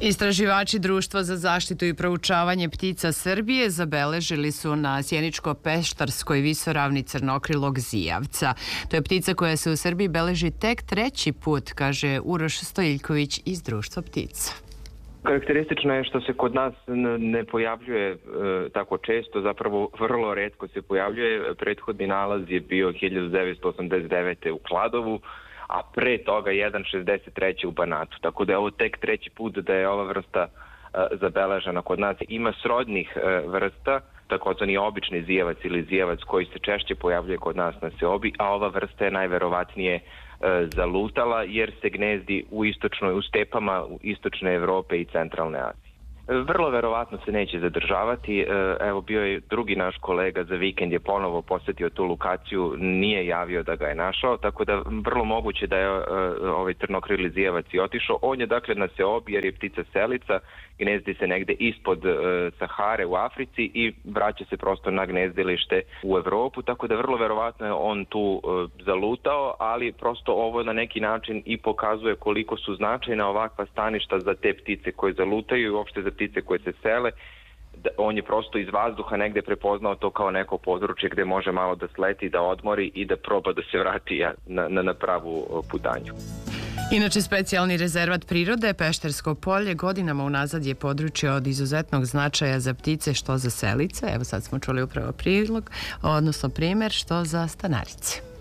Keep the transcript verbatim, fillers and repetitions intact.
Istraživači Društva za zaštitu i proučavanje ptica Srbije zabeležili su na sjeničko-peštarskoj visoravni crnokrilog zijavca. To je ptica koja se u Srbiji beleži tek treći put, kaže Uroš Stojiljković iz Društva ptica. Karakteristično je što se kod nas ne pojavljuje e, tako često, zapravo vrlo retko se pojavljuje. Prethodni nalaz je bio hiljadu devetsto osamdeset devete. u Kladovu, a pre toga jedan šezdeset treće. u Banatu. Tako da je ovo tek treći put da je ova vrsta e, zabeležena kod nas. Ima srodnih e, vrsta, takozvani obični zijavac ili zijavac koji se češće pojavljuje kod nas na seobi, a ova vrsta je najverovatnije e, zalutala jer se gnezdi u istočnoj, u stepama u istočne Evrope i centralne Azije. Vrlo verovatno se neće zadržavati. Evo, bio je drugi naš kolega za vikend, je ponovo posetio tu lokaciju, nije javio da ga je našao, tako da vrlo moguće da je ovaj crnokrili zijavac i otišao. On je dakle na seobi jer je ptica selica, gnezdi se negde ispod Sahare u Africi i vraća se prosto na gnezdilište u Evropu, tako da vrlo verovatno je on tu zalutao, ali prosto ovo na neki način i pokazuje koliko su značajna ovakva staništa za te ptice koje zalutaju i uopšte za ptice koje se sele. On je prosto iz vazduha negde prepoznao to kao neko područje gde može malo da sleti, da odmori i da proba da se vrati na, na, na pravu putanju. Inače, specijalni rezervat prirode Peštersko polje godinama unazad je područje od izuzetnog značaja za ptice, što za selice, evo sad smo čuli upravo prilog, odnosno primer, što za stanarice.